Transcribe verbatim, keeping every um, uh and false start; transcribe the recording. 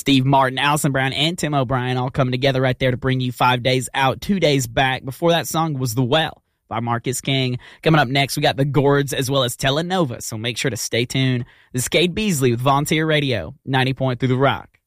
Steve Martin, Allison Brown, and Tim O'Brien all coming together right there to bring you Five Days Out, two days back. Before that song was The Well by Marcus King. Coming up next, we got the Gourds as well as Telenova, so make sure to stay tuned. This is Cade Beasley with Volunteer Radio, ninety point three The Rock.